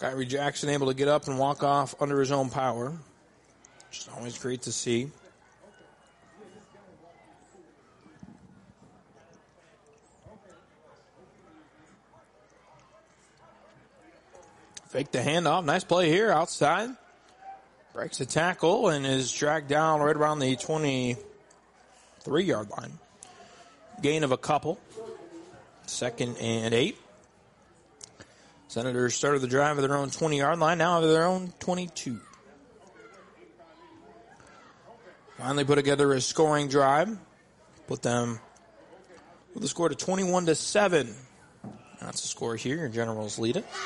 Kyrie Jackson able to get up and walk off under his own power. Just always great to see. Fake the handoff. Nice play here outside. Breaks the tackle and is dragged down right around the 23-yard line. Gain of a couple. 2nd and 8. Senators started the drive at their own 20-yard line, now at their own 22. Finally put together a scoring drive. Put them with a score to 21-7. That's the score here. Your Generals lead it.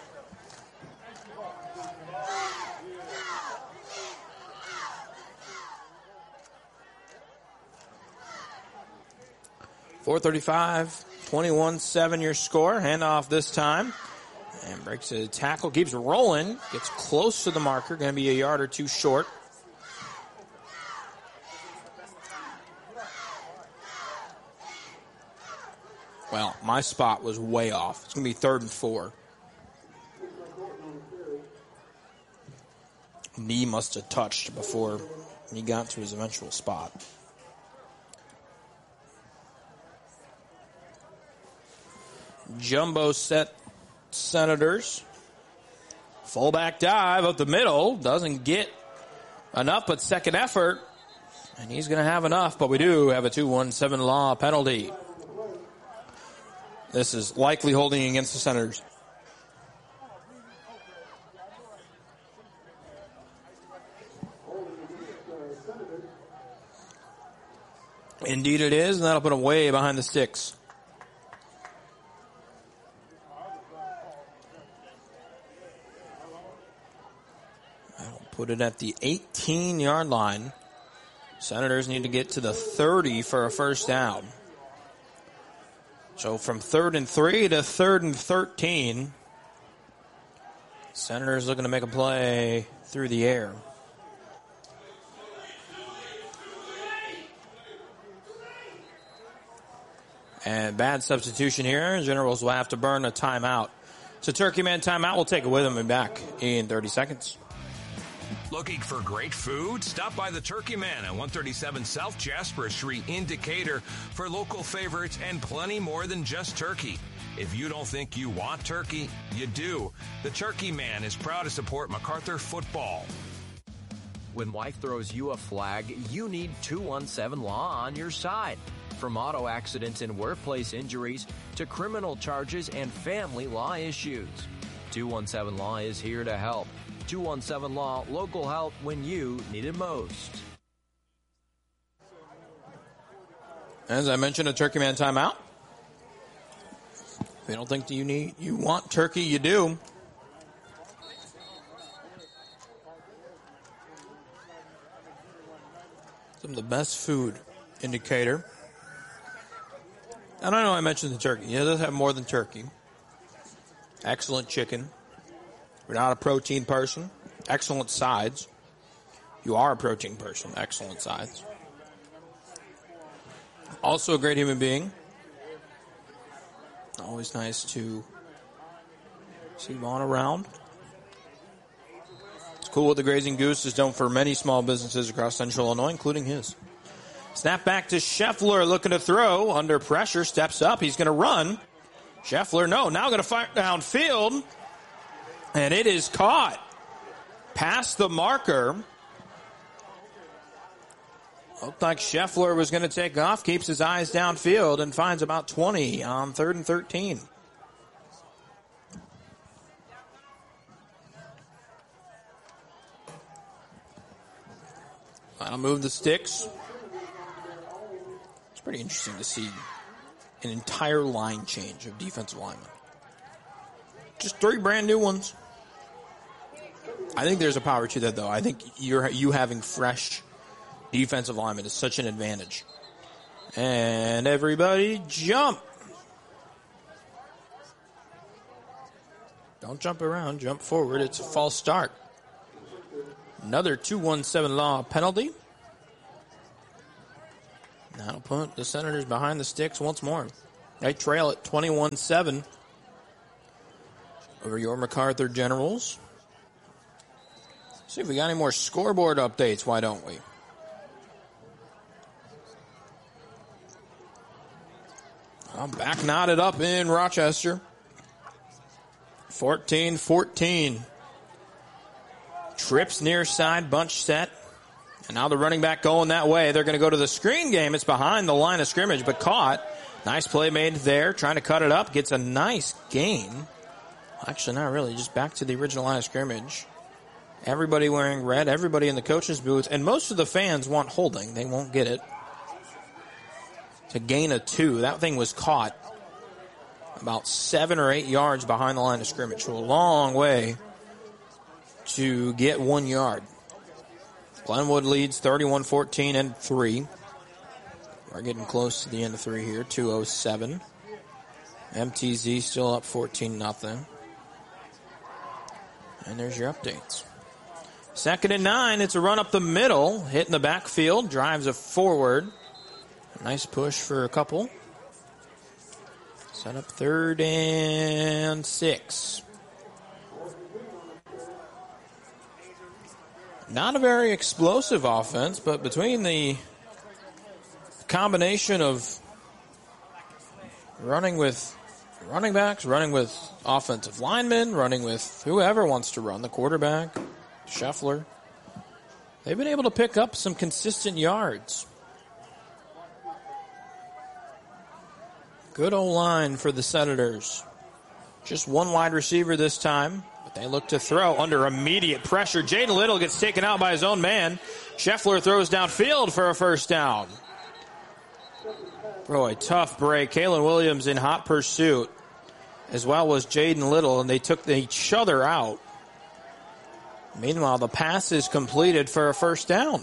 .435, 21-7 your score. Handoff this time. And breaks a tackle, keeps rolling, gets close to the marker, going to be a yard or two short. Well, my spot was way off. It's going to be 3rd and 4. Knee must have touched before he got to his eventual spot. Jumbo set Senators. Fullback dive up the middle. Doesn't get enough, but second effort. And he's going to have enough, but we do have a 2-1-7 law penalty. This is likely holding against the Senators. Indeed it is, and that'll put him way behind the sticks. Put it at the 18-yard line. Senators need to get to the 30 for a first down. So from 3rd and 3 to 3rd and 13. Senators looking to make a play through the air. And bad substitution here. Generals will have to burn a timeout. So Turkey Man timeout. We'll take it with them and back in 30 seconds. Looking for great food? Stop by the Turkey Man at 137 South Jasper Street in Decatur for local favorites and plenty more than just turkey. If you don't think you want turkey, you do. The Turkey Man is proud to support MacArthur football. When life throws you a flag, you need 217 Law on your side. From auto accidents and workplace injuries to criminal charges and family law issues, 217 Law is here to help. 217 Law, local help when you need it most. As I mentioned, a Turkey Man timeout. If you don't think you want turkey, you do. Some of the best food in Decatur. I don't know, I mentioned the turkey. It does have more than turkey. Excellent chicken. If you're not a protein person, excellent sides. You are a protein person, excellent sides. Also a great human being. Always nice to see him on around. It's cool what the Grazing Goose has done for many small businesses across Central Illinois, including his. Snap back to Scheffler, looking to throw. Under pressure, steps up. He's going to run. Scheffler, no, now going to fire downfield. And it is caught past the marker. Looked like Scheffler was going to take off, keeps his eyes downfield, and finds about 20 on 3rd and 13. I'll move the sticks. It's pretty interesting to see an entire line change of defensive linemen. Just 3 brand new ones. I think there's a power to that, though. I think you having fresh defensive linemen is such an advantage. And everybody jump. Don't jump around, jump forward. It's a false start. Another 217 Law penalty. That'll put the Senators behind the sticks once more. They trail at 21-7. over your MacArthur Generals. See if we got any more scoreboard updates, why don't we? I'm back knotted up in Rochester. 14-14. Trips near side, bunch set. And now the running back going that way. They're going to go to the screen game. It's behind the line of scrimmage, but caught. Nice play made there, trying to cut it up. Gets a nice gain. Actually, not really, just back to the original line of scrimmage. Everybody wearing red, everybody in the coach's booth, and most of the fans want holding. They won't get it. It's a gain of 2. That thing was caught about 7 or 8 yards behind the line of scrimmage. So a long way to get 1 yard. Glenwood leads 31-14 and 3. We're getting close to the end of 3 here, 2:07. MTZ still up 14-0. And there's your updates. 2nd and 9, it's a run up the middle, hitting the backfield, drives it forward. A nice push for a couple. Set up 3rd and 6. Not a very explosive offense, but between the combination of running with running backs, running with offensive linemen, running with whoever wants to run, the quarterback, Scheffler, they've been able to pick up some consistent yards. Good old line for the Senators. Just one wide receiver this time. They look to throw under immediate pressure. Jaden Little gets taken out by his own man. Scheffler throws downfield for a first down. Boy, tough break. Kalen Williams in hot pursuit, as well as Jaden Little, and they took each other out. Meanwhile, the pass is completed for a first down.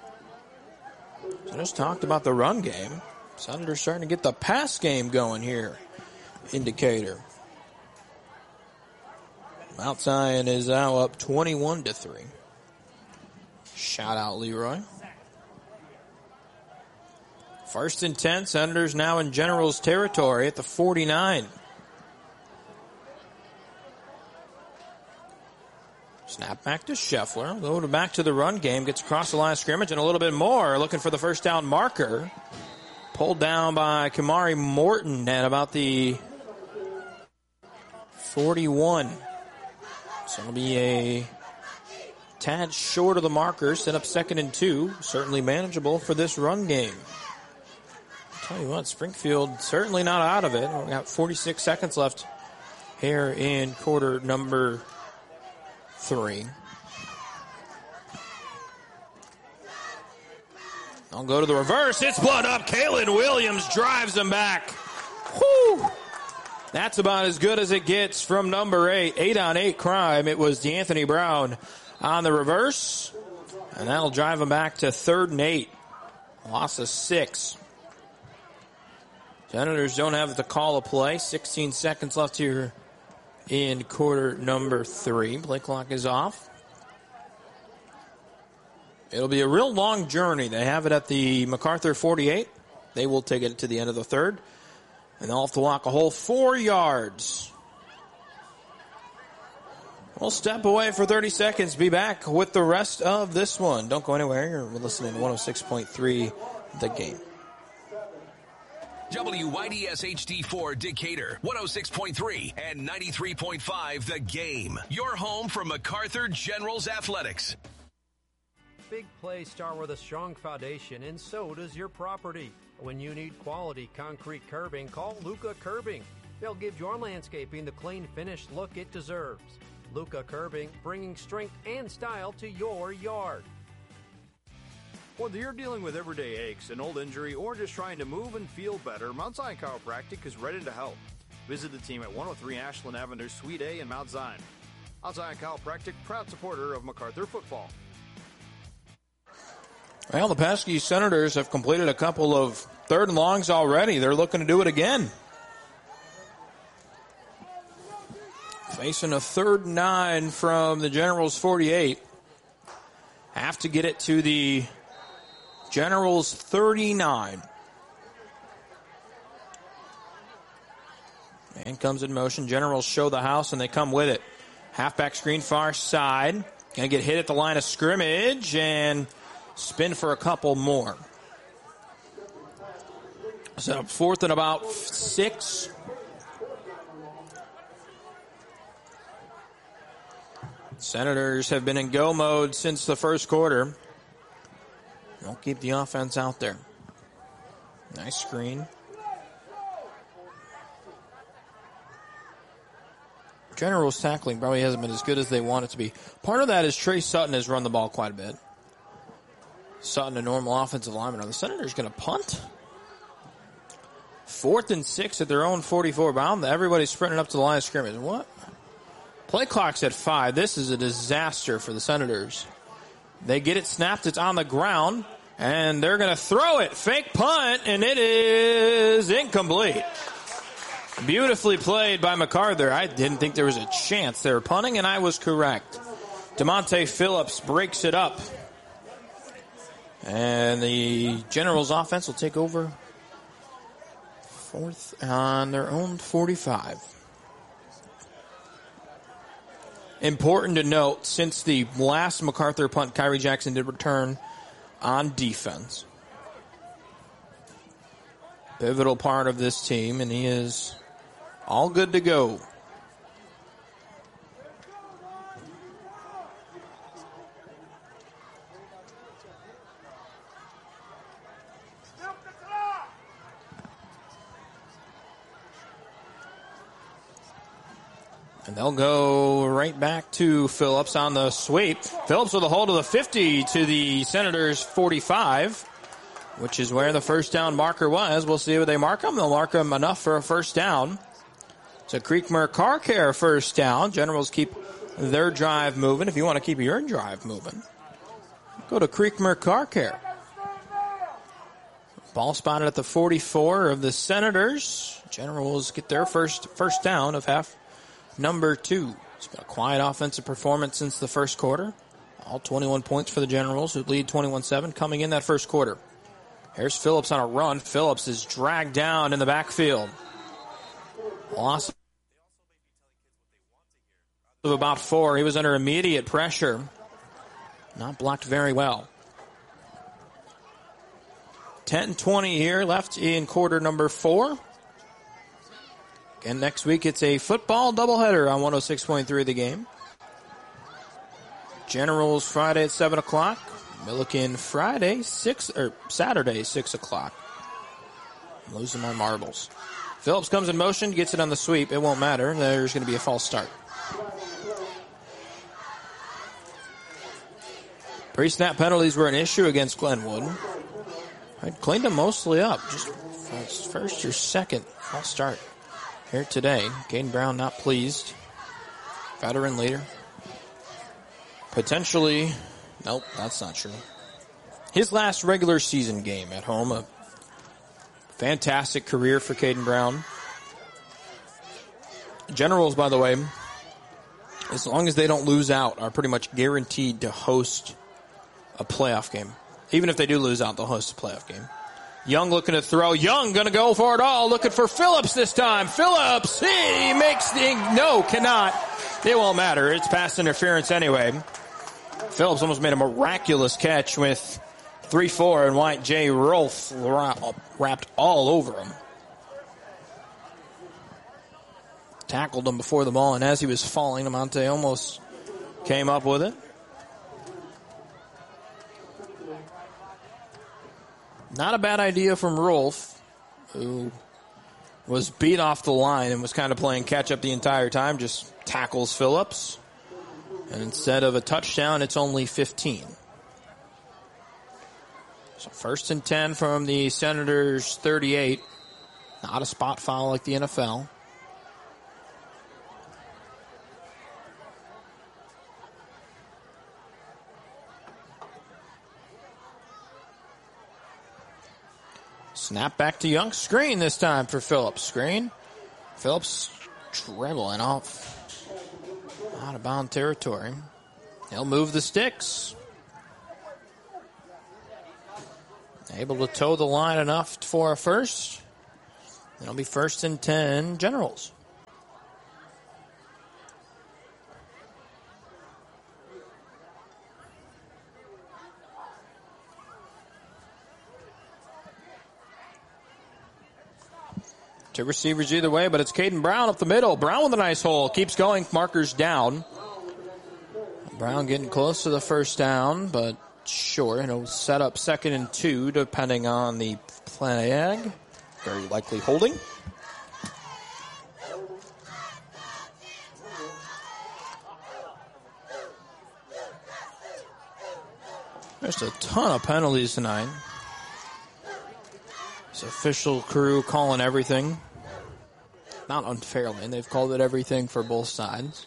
So just talked about the run game. Senators starting to get the pass game going here in Decatur. Mount Zion is now up 21-3. Shout out, Leroy. 1st and 10. Senators now in Generals territory at the 49. Snap back to Scheffler. Go back to the run game. Gets across the line of scrimmage and a little bit more. Looking for the first down marker. Pulled down by Kamari Morton at about the 41. So it'll be a tad short of the marker. Set up 2nd and 2. Certainly manageable for this run game. I'll tell you what, Springfield certainly not out of it. We've got 46 seconds left here in quarter number 3. I'll go to the reverse. It's blood up. Kalen Williams drives him back. Whew. That's about as good as it gets from number 8. 8-on-8 crime. It was D'Anthony Brown on the reverse. And that'll drive him back to 3rd and 8. Loss of 6. Senators don't have the call of play. 16 seconds left here in quarter number 3. Play clock is off. It'll be a real long journey. They have it at the MacArthur 48. They will take it to the end of the 3rd. And they'll have to walk a whole 4 yards. We'll step away for 30 seconds. Be back with the rest of this one. Don't go anywhere. You're listening to 106.3 The Game. WYDS HD4 Decatur, 106.3 and 93.5 The Game. Your home for MacArthur Generals Athletics. Big plays start with a strong foundation, and so does your property. When you need quality concrete curbing, call Luca Curbing. They'll give your landscaping the clean, finished look it deserves. Luca Curbing, bringing strength and style to your yard. Whether you're dealing with everyday aches, an old injury, or just trying to move and feel better, Mount Zion Chiropractic is ready to help. Visit the team at 103 Ashland Avenue, Suite A in Mount Zion. Mount Zion Chiropractic, proud supporter of MacArthur football. Well, the Pesky Senators have completed a couple of 3rd and longs already. They're looking to do it again. Facing a 3rd and 9 from the Generals 48. Have to get it to the Generals 39. And comes in motion. Generals show the house, and they come with it. Halfback screen far side. Going to get hit at the line of scrimmage and spin for a couple more. So 4th and about 6. Senators have been in go mode since the first quarter. They'll keep the offense out there. Nice screen. General's tackling probably hasn't been as good as they want it to be. Part of that is Trey Sutton has run the ball quite a bit. Sutton, a normal offensive lineman. Are the Senators going to punt? 4th and 6 at their own 44 bound. Everybody's sprinting up to the line of scrimmage. What? Play clock's at 5. This is a disaster for the Senators. They get it snapped. It's on the ground. And they're going to throw it. Fake punt. And it is incomplete. Beautifully played by MacArthur. I didn't think there was a chance they were punting, and I was correct. DeMonte Phillips breaks it up. And the Generals offense will take over 4th on their own 45. Important to note, since the last MacArthur punt, Kyrie Jackson did return on defense. Pivotal part of this team, and he is all good to go. And they'll go right back to Phillips on the sweep. Phillips with a hold of the 50 to the Senators' 45, which is where the first down marker was. We'll see what they mark him. They'll mark him enough for a first down. It's a Creekmere Car Care first down. Generals keep their drive moving. If you want to keep your drive moving, go to Creekmere Car Care. Ball spotted at the 44 of the Senators. Generals get their first down of half number 2. It's been a quiet offensive performance since the first quarter. All 21 points for the Generals, who lead 21-7 coming in that first quarter. Here's Phillips on a run. Phillips is dragged down in the backfield. Loss of about 4. He was under immediate pressure. Not blocked very well. 10:20 here left in quarter number 4. And next week it's a football doubleheader on 106.3 The Game. Generals Friday at 7 o'clock. Milliken Saturday 6 o'clock. I'm losing my marbles. Phillips comes in motion, gets it on the sweep. It won't matter. There's going to be a false start. Pre-snap penalties were an issue against Glenwood. I cleaned them mostly up. Just first or second false start here today. Caden Brown not pleased. Veteran leader. Potentially, nope, that's not true. His last regular season game at home. A fantastic career for Caden Brown. Generals, by the way, as long as they don't lose out, are pretty much guaranteed to host a playoff game. Even if they do lose out, they'll host a playoff game. Young looking to throw. Young going to go for it all. Looking for Phillips this time. Phillips, he makes cannot. It won't matter. It's pass interference anyway. Phillips almost made a miraculous catch with 3-4, and White J. Rolfe wrapped all over him. Tackled him before the ball, and as he was falling, Amonte almost came up with it. Not a bad idea from Rolfe, who was beat off the line and was kind of playing catch-up the entire time, just tackles Phillips. And instead of a touchdown, it's only 15. So 1st and 10 from the Senators' 38. Not a spot foul like the NFL. Snap back to Young. Screen this time for Phillips. Screen. Phillips dribbling off out of bound territory. He'll move the sticks. Able to toe the line enough for a first. It'll be 1st and 10 Generals. Two receivers either way, but it's Caden Brown up the middle. Brown with a nice hole. Keeps going. Markers down. Brown getting close to the first down, but sure. And he'll set up 2nd and 2, depending on the flag. Very likely holding. There's a ton of penalties tonight. This official crew calling everything. Not unfairly, and they've called it everything for both sides.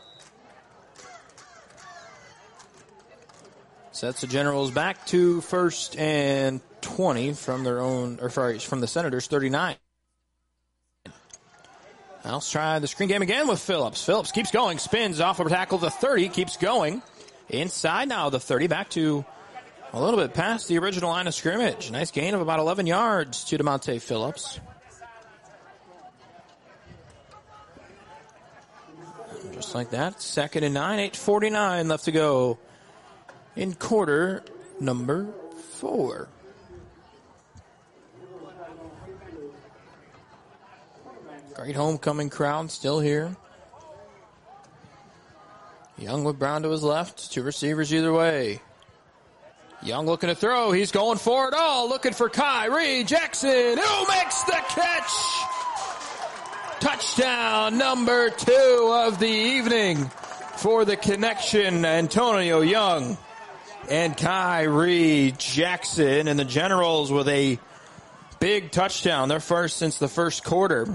Sets the Generals back to 1st and 20 from their own, from the Senators' 39. Now let's try the screen game again with Phillips. Phillips keeps going, spins off of a tackle to 30, keeps going. Inside now the 30, back to a little bit past the original line of scrimmage. Nice gain of about 11 yards to DeMonte Phillips. Just like that, 2nd and 9, 8:49 left to go in quarter number 4. Great homecoming crowd still here. Young with Brown to his left, two receivers either way. Young looking to throw. He's going for it all. Looking for Kyrie Jackson, who makes the catch. Touchdown number 2 of the evening for the connection. Antonio Young and Kyrie Jackson. And the Generals with a big touchdown. Their first since the first quarter.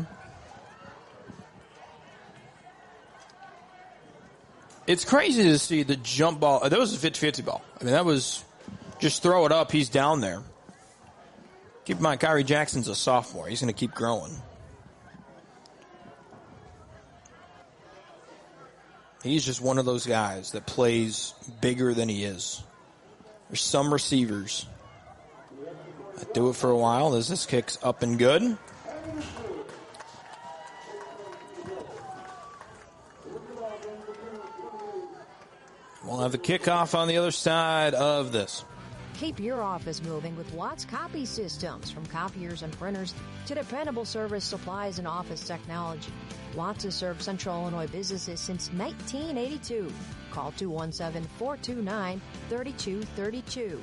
It's crazy to see the jump ball. That was a 50-50 ball. I mean, that was just throw it up. He's down there. Keep in mind, Kyrie Jackson's a sophomore. He's going to keep growing. He's just one of those guys that plays bigger than he is. There's some receivers that do it for a while as this kick's up and good. We'll have the kickoff on the other side of this. Keep your office moving with Watts Copy Systems. From copiers and printers to dependable service, supplies, and office technology. Watts has served Central Illinois businesses since 1982. Call 217-429-3232.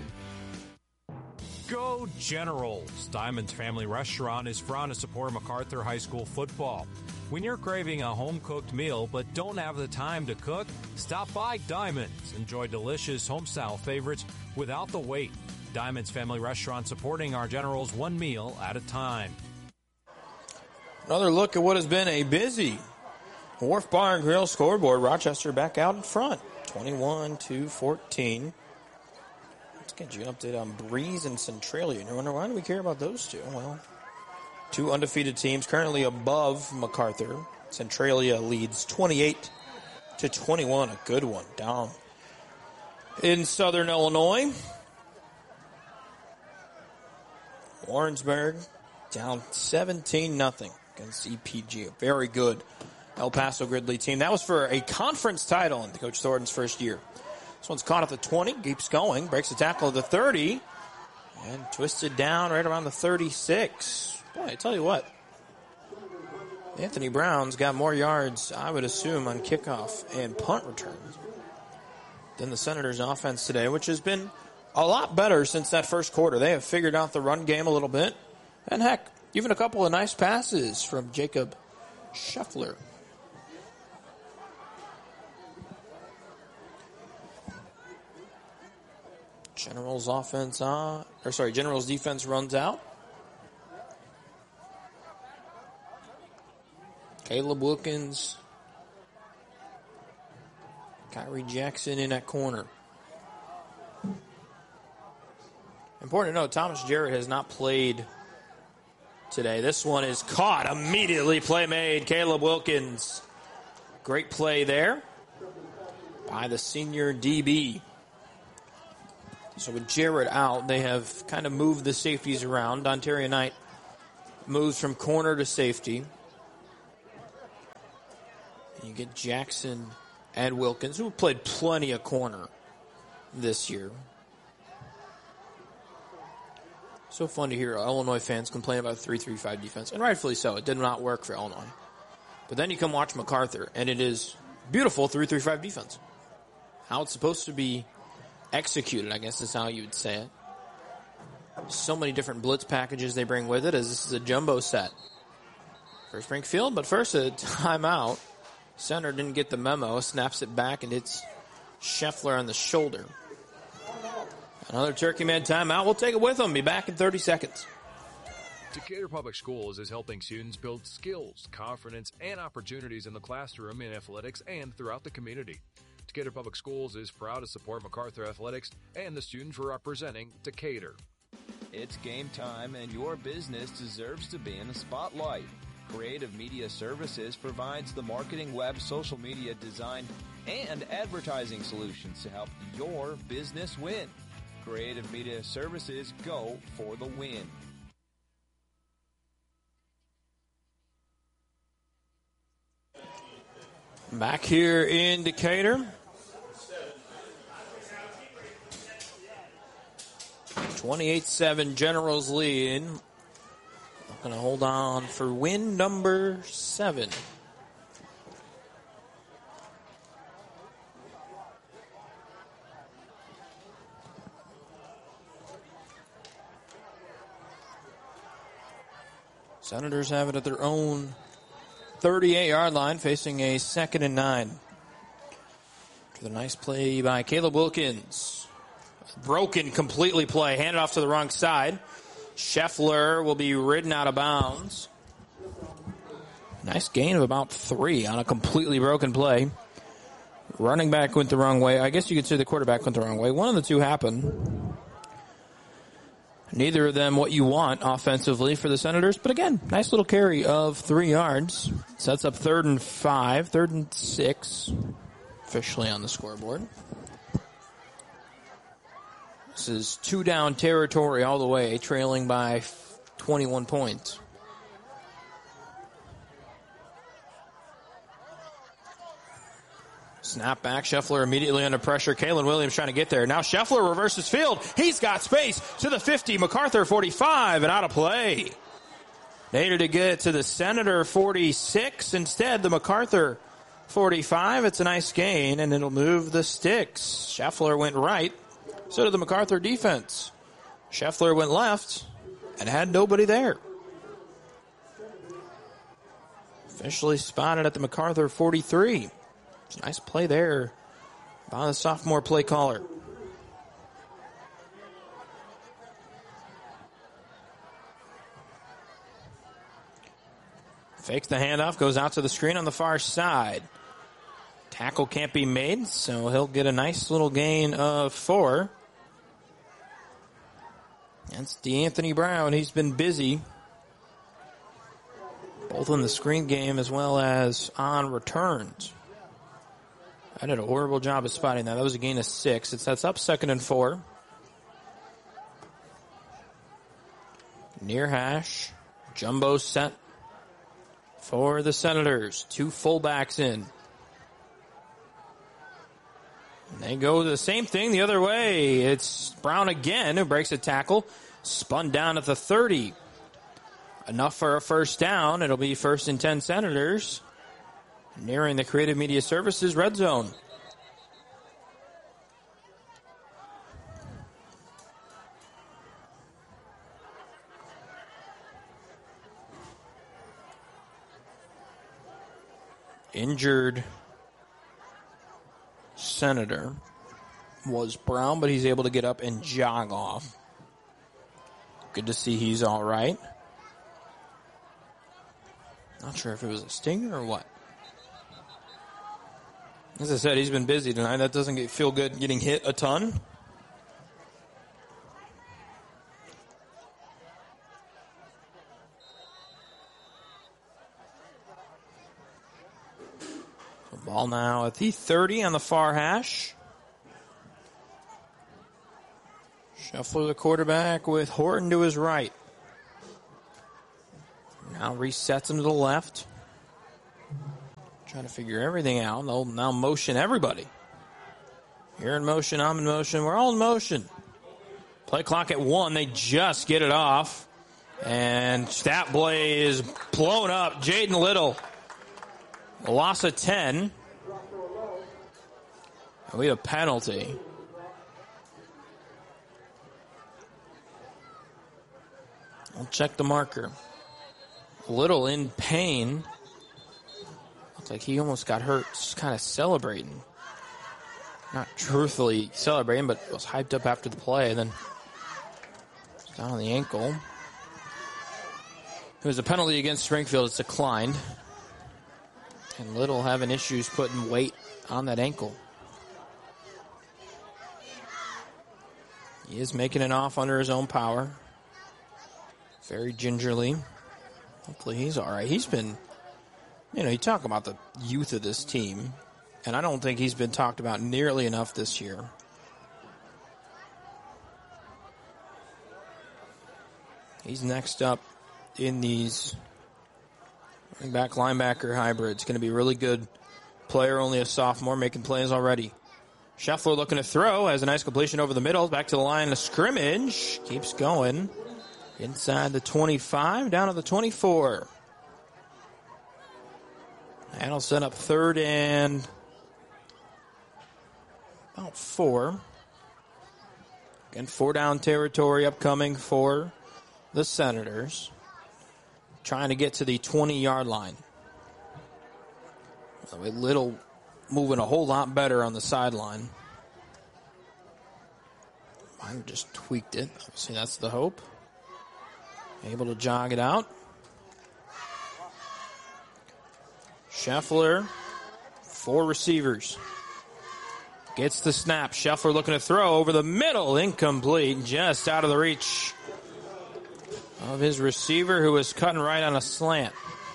Go Generals! Diamond's Family Restaurant is proud to support MacArthur High School football. When you're craving a home-cooked meal but don't have the time to cook, stop by Diamond's. Enjoy delicious home-style favorites without the wait. Diamond's Family Restaurant, supporting our Generals one meal at a time. Another look at what has been a busy Wharf Bar and Grill scoreboard. Rochester back out in front, 21-14. Let's get you an update on Breeze and Centralia. You wonder, why do we care about those two? Well, two undefeated teams currently above MacArthur. Centralia leads 28-21. A good one down in Southern Illinois. Warrensburg down 17-0 against EPG. A very good El Paso Gridley team. That was for a conference title in Coach Thornton's first year. This one's caught at the 20, keeps going, breaks the tackle at the 30, and twisted down right around the 36. Boy, I tell you what, Anthony Brown's got more yards, I would assume, on kickoff and punt returns than the Senators' offense today, which has been a lot better since that first quarter. They have figured out the run game a little bit. And heck, even a couple of nice passes from Jacob Scheffler. Generals defense runs out. Caleb Wilkins, Kyrie Jackson in that corner. Important to note, Thomas Jarrett has not played today. This one is caught. Immediately play made. Caleb Wilkins. Great play there by the senior DB. So with Jarrett out, they have kind of moved the safeties around. Dontaria Knight moves from corner to safety. And you get Jackson and Wilkins, who played plenty of corner this year. So fun to hear Illinois fans complain about 3-3-5 defense, and rightfully so. It did not work for Illinois. But then you come watch MacArthur, and it is beautiful 3-3-5 defense. How it's supposed to be executed, I guess is how you would say it. So many different blitz packages they bring with it, as this is a jumbo set. For Springfield, but first a timeout. Center didn't get the memo, snaps it back, and hits Scheffler on the shoulder. Another Turkey Man timeout. We'll take it with them. Be back in 30 seconds. Decatur Public Schools is helping students build skills, confidence, and opportunities in the classroom, in athletics, and throughout the community. Decatur Public Schools is proud to support MacArthur Athletics and the students representing Decatur. It's game time, and your business deserves to be in the spotlight. Creative Media Services provides the marketing, web, social media design, and advertising solutions to help your business win. Creative Media Services, go for the win. Back here in Decatur. 28-7 Generals lead. Going to hold on for win number 7. Senators have it at their own 38-yard line, facing a 2nd and 9. To the nice play by Caleb Wilkins. Broken completely play, handed off to the wrong side. Scheffler will be ridden out of bounds. Nice gain of about 3 on a completely broken play. Running back went the wrong way. I guess you could say the quarterback went the wrong way. One of the two happened. Neither of them what you want offensively for the Senators. But again, nice little carry of 3 yards. Sets up 3rd and 5, 3rd and 6. Officially on the scoreboard. This is 2-down territory all the way, trailing by 21 points. Snap back, Scheffler immediately under pressure. Kalen Williams trying to get there. Now Scheffler reverses field. He's got space to the 50. MacArthur 45 and out of play. Needed to get to the Senator 46. Instead, the MacArthur 45. It's a nice gain, and it'll move the sticks. Scheffler went right. So did the MacArthur defense. Scheffler went left and had nobody there. Officially spotted at the MacArthur 43. It's a nice play there by the sophomore play caller. Fakes the handoff, goes out to the screen on the far side. Tackle can't be made, so he'll get a nice little gain of 4. That's DeAnthony Brown. He's been busy, both in the screen game as well as on returns. I did a horrible job of spotting that. That was a gain of 6. It sets up 2nd and 4. Near hash. Jumbo set for the Senators. 2 fullbacks in. And they go the same thing the other way. It's Brown again who breaks a tackle. Spun down at the 30. Enough for a first down. It'll be 1st and 10 Senators. Nearing the Creative Media Services red zone. Injured Senator was Brown, but he's able to get up and jog off. Good to see he's all right. Not sure if it was a stinger or what. As I said, he's been busy tonight. That doesn't feel good getting hit a ton. So ball now at the 30 on the far hash. Scheffler, the quarterback, with Horton to his right. Now resets him to the left. Trying to figure everything out. They'll now motion everybody. You're in motion, I'm in motion. We're all in motion. Play clock at 1. They just get it off. And stat play is blown up. Jaden Little, a loss of 10. And we have a penalty. I'll check the marker. Little in pain. Looks like he almost got hurt. Just kind of celebrating. Not truthfully celebrating, but was hyped up after the play. And then down on the ankle. It was a penalty against Springfield. It's declined. And Little having issues putting weight on that ankle. He is making it off under his own power. Very gingerly. Hopefully he's all right. He's been, you talk about the youth of this team, and I don't think he's been talked about nearly enough this year. He's next up in these running back linebacker hybrids. Going to be really good player, only a sophomore, making plays already. Scheffler looking to throw, has a nice completion over the middle, back to the line of scrimmage, keeps going. Inside the 25, down to the 24. That'll set up 3rd and about 4. Again, 4-down territory upcoming for the Senators. Trying to get to the 20-yard line. Little moving a whole lot better on the sideline. I just tweaked it. Obviously, that's the hope. Able to jog it out. Scheffler, 4 receivers. Gets the snap. Scheffler looking to throw over the middle. Incomplete. Just out of the reach of his receiver, who was cutting right on a slant.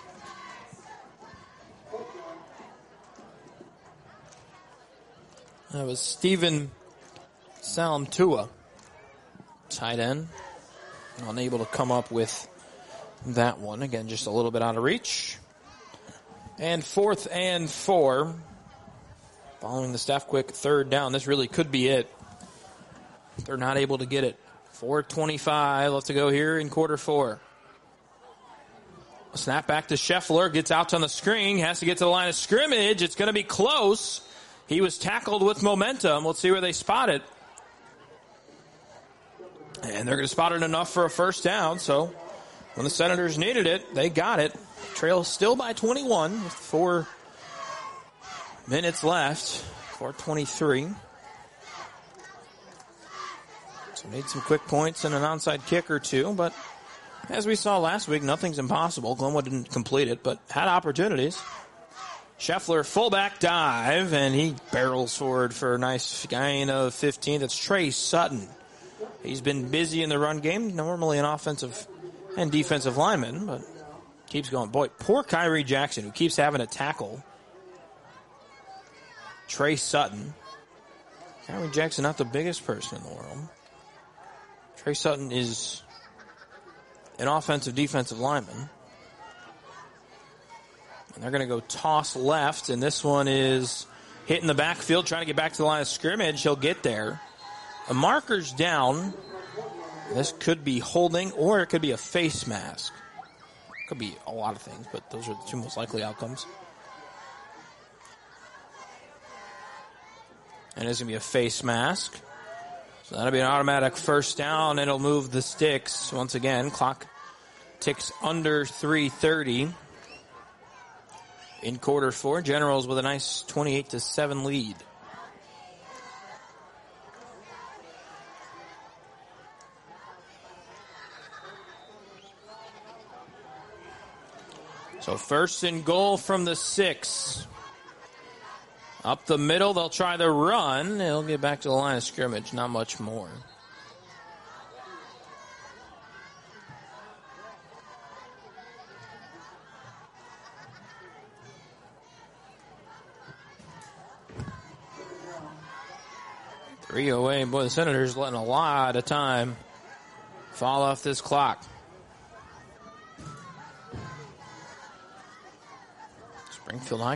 That was Stephen Salamtua, tight end. Unable to come up with that one. Again, just a little bit out of reach. And 4th and 4. Following the Steph Quick 3rd down. This really could be it. They're not able to get it. 4:25 left to go here in quarter 4. A snap back to Scheffler. Gets out on the screen. Has to get to the line of scrimmage. It's going to be close. He was tackled with momentum. Let's see where they spot it. And they're going to spot it enough for a 1st down. So when the Senators needed it, they got it. Trail still by 21 with 4 minutes left. 4:23. So made some quick points and an onside kick or 2. But as we saw last week, nothing's impossible. Glenwood didn't complete it, but had opportunities. Scheffler, fullback dive, and he barrels forward for a nice gain of 15. That's Trey Sutton. He's been busy in the run game, normally an offensive and defensive lineman, but keeps going. Boy, poor Kyrie Jackson, who keeps having a tackle. Trey Sutton. Kyrie Jackson, not the biggest person in the world. Trey Sutton is an offensive defensive lineman. And they're going to go toss left, and this one is hitting the backfield, trying to get back to the line of scrimmage. He'll get there. The marker's down. This could be holding, or it could be a face mask. Could be a lot of things, but those are the 2 most likely outcomes. And it's going to be a face mask. So that'll be an automatic 1st down. It'll move the sticks once again. Clock ticks under 3:30 in quarter 4. Generals with a nice 28-7 lead. So 1st and goal from the 6. Up the middle, they'll try the run. They'll get back to the line of scrimmage, not much more. Three away. Boy, the Senators letting a lot of time fall off this clock. Springfield High